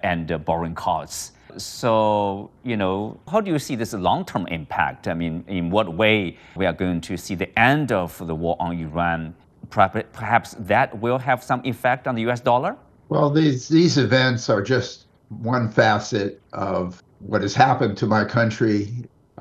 and borrowing costs. So, how do you see this long-term impact? I mean, in what way we are going to see the end of the war on Iran? Perhaps that will have some effect on the U.S. dollar? Well, these events are just one facet of what has happened to my country.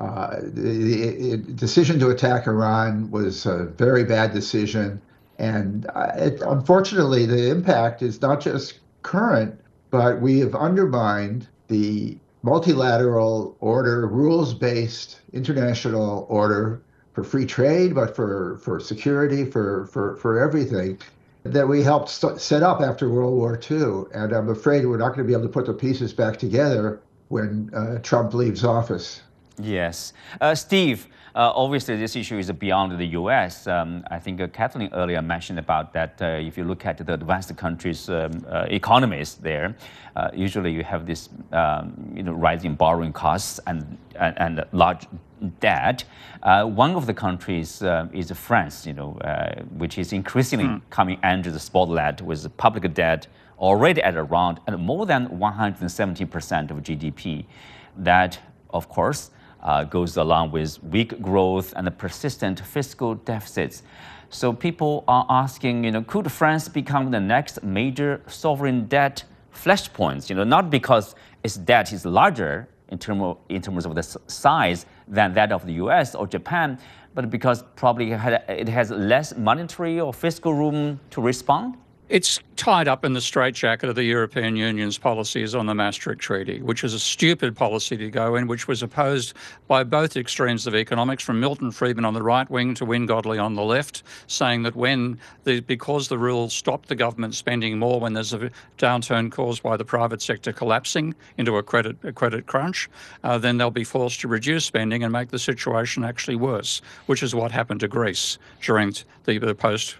The decision to attack Iran was a very bad decision. And unfortunately, the impact is not just current, but we have undermined the multilateral order, rules-based international order for free trade, but for security, for everything that we helped set up after World War II. And I'm afraid we're not going to be able to put the pieces back together when Trump leaves office. Yes. Steve, obviously this issue is beyond the U.S. I think Kathleen earlier mentioned about that if you look at the advanced countries' economies there, usually you have this rising borrowing costs and large debt. One of the countries is France, which is increasingly coming under the spotlight with public debt already at around more than 170% of GDP. That, of course, goes along with weak growth and persistent fiscal deficits. So people are asking, could France become the next major sovereign debt flashpoint? Not because its debt is larger in terms of the size than that of the U.S. or Japan, but because probably it has less monetary or fiscal room to respond? It's tied up in the straitjacket of the European Union's policies on the Maastricht Treaty, which is a stupid policy to go in, which was opposed by both extremes of economics, from Milton Friedman on the right wing to Wynne Godley on the left, saying that because the rules stop the government spending more when there's a downturn caused by the private sector collapsing into a credit crunch, then they'll be forced to reduce spending and make the situation actually worse, which is what happened to Greece during the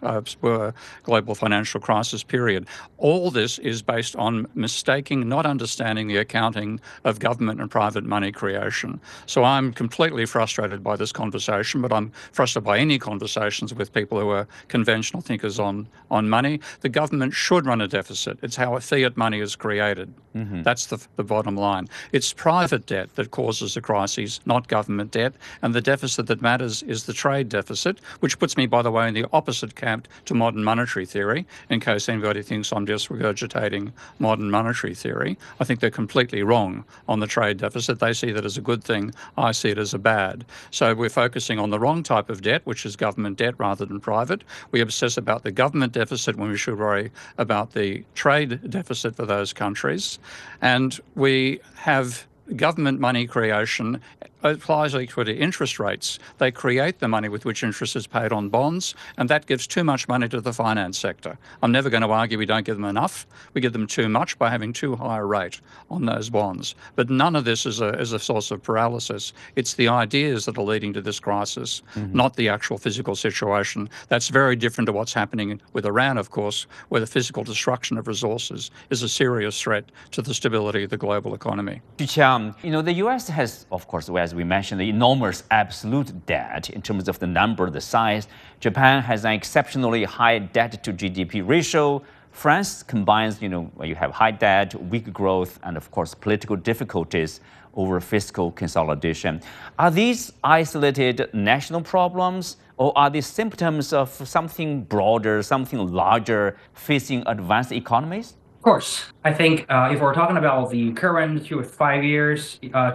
post-global financial crisis period. All this is based on not understanding the accounting of government and private money creation. So I'm completely frustrated by this conversation, but I'm frustrated by any conversations with people who are conventional thinkers on money. The government should run a deficit. It's how fiat money is created. Mm-hmm. That's the bottom line. It's private debt that causes the crises, not government debt. And the deficit that matters is the trade deficit, which puts me, by the way, in the opposite camp to modern monetary theory, in case anybody thinks I'm just regurgitating modern monetary theory. I think they're completely wrong on the trade deficit. They see that as a good thing. I see it as a bad. So we're focusing on the wrong type of debt, which is government debt rather than private. We obsess about the government deficit when we should worry about the trade deficit for those countries. And we have government money creation applies equally to interest rates. They create the money with which interest is paid on bonds, and that gives too much money to the finance sector. I'm never going to argue we don't give them enough. We give them too much by having too high a rate on those bonds. But none of this is a source of paralysis. It's the ideas that are leading to this crisis, not the actual physical situation. That's very different to what's happening with Iran, of course, where the physical destruction of resources is a serious threat to the stability of the global economy. Xu Qiang, the U.S. has, of course, as we mentioned, the enormous absolute debt in terms of the number, the size. Japan has an exceptionally high debt to GDP ratio. France combines, you have high debt, weak growth, and of course, political difficulties over fiscal consolidation. Are these isolated national problems, or are these symptoms of something broader, something larger facing advanced economies? Of course. I think if we're talking about the current 2 to 5 years,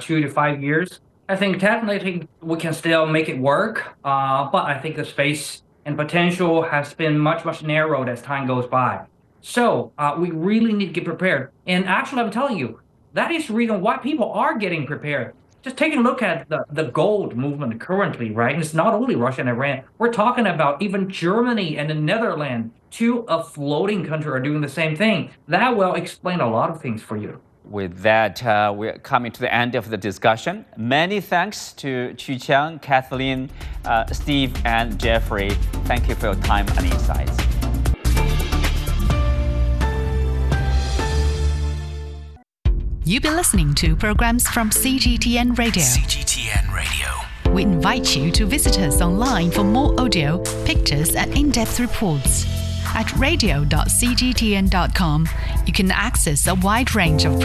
I think technically we can still make it work, but I think the space and potential has been much, much narrowed as time goes by. So we really need to get prepared. And actually, I'm telling you, that is the reason why people are getting prepared. Just taking a look at the gold movement currently, right? And it's not only Russia and Iran. We're talking about even Germany and the Netherlands, two a floating country, are doing the same thing. That will explain a lot of things for you. With that, we're coming to the end of the discussion. Many thanks to Xu Qiang, Kathleen, Steve, and Jeffrey. Thank you for your time and insights. You've been listening to programs from CGTN Radio. CGTN Radio. We invite you to visit us online for more audio, pictures, and in-depth reports. At radio.cgtn.com, you can access a wide range of